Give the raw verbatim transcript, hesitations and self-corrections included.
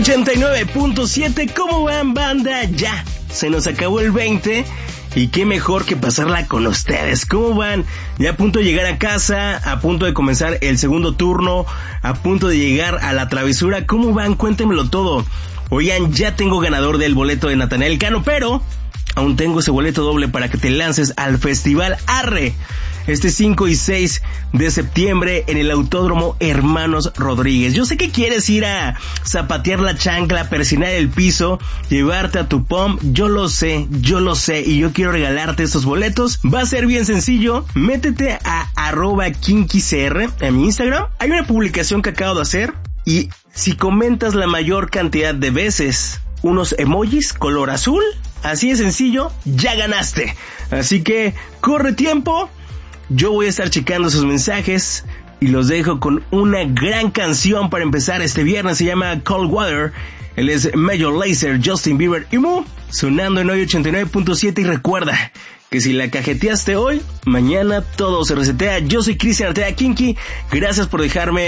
ochenta y nueve punto siete, ¿cómo van, banda? Ya, se nos acabó el veinte y qué mejor que pasarla con ustedes. ¿Cómo van? Ya a punto de llegar a casa, a punto de comenzar el segundo turno, a punto de llegar a la travesura. ¿Cómo van? Cuéntenmelo todo. Oigan, ya tengo ganador del boleto de Natanael Cano, pero aún tengo ese boleto doble para que te lances al Festival Arre este cinco y seis de septiembre en el Autódromo Hermanos Rodríguez. Yo sé que quieres ir a zapatear la chancla, persinar el piso, llevarte a tu pom, yo lo sé, yo lo sé, y yo quiero regalarte estos boletos. Va a ser bien sencillo, métete a arroba kinkicr en mi Instagram. Hay una publicación que acabo de hacer y si comentas la mayor cantidad de veces unos emojis color azul, así de sencillo, ya ganaste. Así que corre tiempo. Yo voy a estar checando sus mensajes y los dejo con una gran canción para empezar este viernes. Se llama Cold Water. Él es Major Lazer, Justin Bieber y Mu, sonando en hoy ochenta y nueve punto siete. Y recuerda que si la cajeteaste hoy, mañana todo se resetea. Yo soy Cristian Artea Kinky. Gracias por dejarme